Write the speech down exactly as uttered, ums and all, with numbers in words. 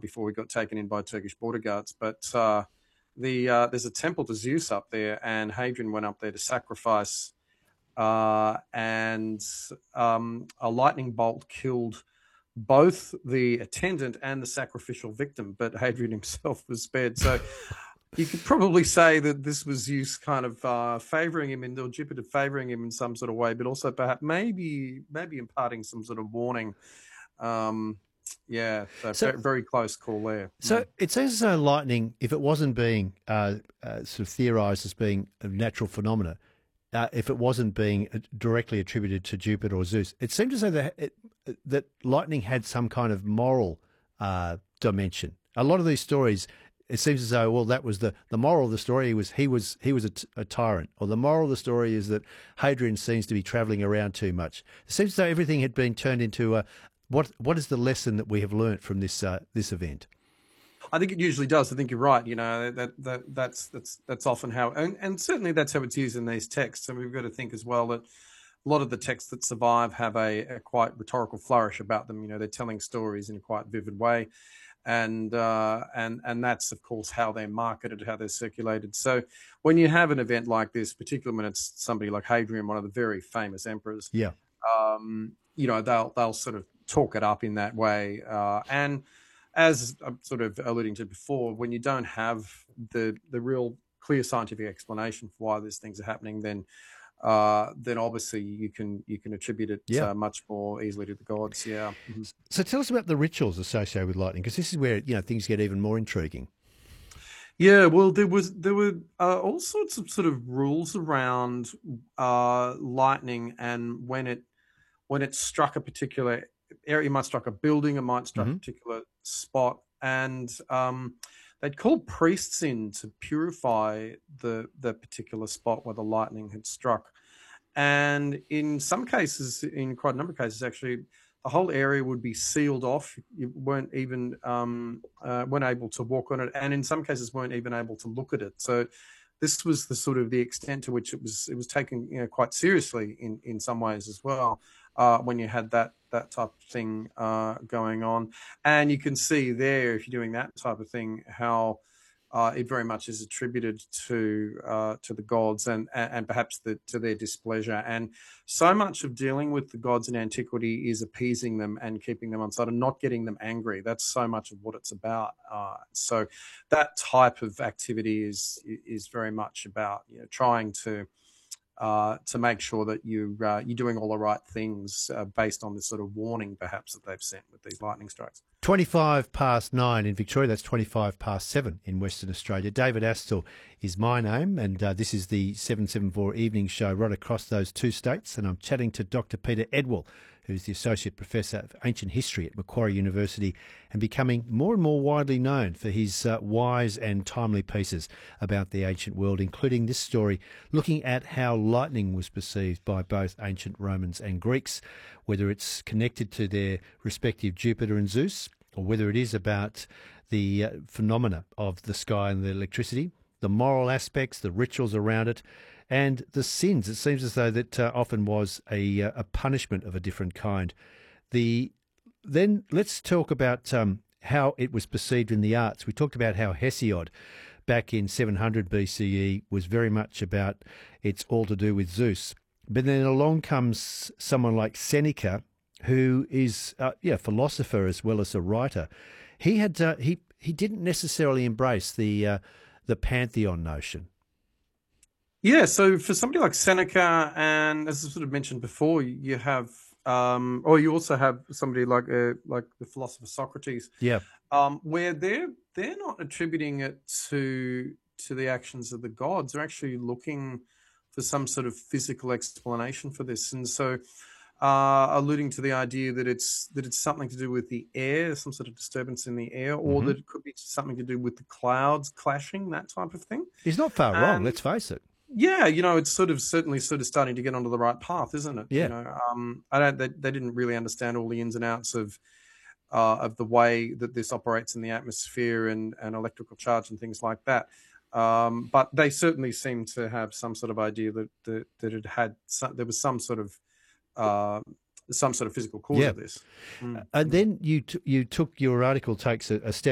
before we got taken in by Turkish border guards. But uh, the uh, there's a temple to Zeus up there, and Hadrian went up there to sacrifice, uh, and um, a lightning bolt killed both the attendant and the sacrificial victim, but Hadrian himself was spared. So you could probably say that this was Zeus kind of uh, favoring him, in, or Jupiter favoring him in some sort of way, but also perhaps maybe maybe imparting some sort of warning. Um, yeah, so, So- very close call there. So it seems as though lightning, if it wasn't being uh, uh, sort of theorised as being a natural phenomena, uh, if it wasn't being uh, directly attributed to Jupiter or Zeus, it seemed as though that, it, that lightning had some kind of moral uh, dimension. A lot of these stories, it seems as though, well, that was the, the moral of the story was he was he was a, t- a tyrant, or the moral of the story is that Hadrian seems to be travelling around too much. It seems as though everything had been turned into a what what is the lesson that we have learnt from this uh, this event? I think it usually does. I think you're right. You know, that that that's that's that's often how, and, and certainly that's how it's used in these texts. And we've got to think as well that a lot of the texts that survive have a, a quite rhetorical flourish about them. You know, they're telling stories in a quite vivid way, and uh, and and that's of course how they're marketed, how they're circulated. So when you have an event like this, particularly when it's somebody like Hadrian, one of the very famous emperors, Yeah. um, you know, they'll they'll sort of talk it up in that way, uh, and as I'm sort of alluding to before, when you don't have the the real clear scientific explanation for why these things are happening, then uh, then obviously you can you can attribute it Yeah. uh, much more easily to the gods. Yeah. Mhm. So tell us about the rituals associated with lightning, because this is where you know things get even more intriguing. Yeah, well, there was there were uh, all sorts of sort of rules around uh, lightning, and when it when it struck a particular area, it might struck a building, it might struck Mhm. a particular spot, and um, they'd called priests in to purify the the particular spot where the lightning had struck. And in some cases, in quite a number of cases, actually, the whole area would be sealed off. You weren't even um, uh, weren't able to walk on it, and in some cases, weren't even able to look at it. So this was the sort of the extent to which it was it was taken, you know, quite seriously in in some ways as well, uh, when you had that that type of thing uh, going on. And you can see there, if you're doing that type of thing, how uh, it very much is attributed to uh, to the gods, and and, and perhaps the, to their displeasure. And so much of dealing with the gods in antiquity is appeasing them and keeping them on side and not getting them angry. That's so much of what it's about. Uh, so that type of activity is is very much about, you know, trying to uh, to make sure that you uh, you're doing all the right things, uh, based on this sort of warning perhaps that they've sent with these lightning strikes. twenty-five past nine in Victoria. That's twenty-five past seven in Western Australia. David Astle is my name, and uh, this is the seven seventy-four Evening Show right across those two states. And I'm chatting to Doctor Peter Edwell, who's the Associate Professor of Ancient History at Macquarie University and becoming more and more widely known for his uh, wise and timely pieces about the ancient world, including this story looking at how lightning was perceived by both ancient Romans and Greeks, whether it's connected to their respective Jupiter and Zeus, or whether it is about the uh, phenomena of the sky and the electricity, the moral aspects, the rituals around it, and the sins. It seems as though that uh, often was a, uh, a punishment of a different kind. The Then let's talk about um, how it was perceived in the arts. We talked about how Hesiod, back in seven hundred B C E, was very much about it's all to do with Zeus. But then along comes someone like Seneca, who is uh, yeah, a philosopher as well as a writer. He had uh, he he didn't necessarily embrace the uh, the pantheon notion. Yeah, so for somebody like Seneca, and as I sort of mentioned before, you have, um, or you also have somebody like uh, like the philosopher Socrates, Yeah. um, where they're they're not attributing it to to the actions of the gods. They're actually looking for some sort of physical explanation for this, and so uh, alluding to the idea that it's that it's something to do with the air, some sort of disturbance in the air, or Mhm. that it could be something to do with the clouds clashing, that type of thing. He's not far wrong, And let's face it. yeah, you know, it's sort of certainly sort of starting to get onto the right path, isn't it? You Yeah. know, um, I don't. They, they didn't really understand all the ins and outs of uh, of the way that this operates in the atmosphere and and electrical charge and things like that. Um, but they certainly seem to have some sort of idea that that, that it had some, there was some sort of uh, some sort of physical cause Yeah. of this. Mm. And then you t- you took your article takes a, a step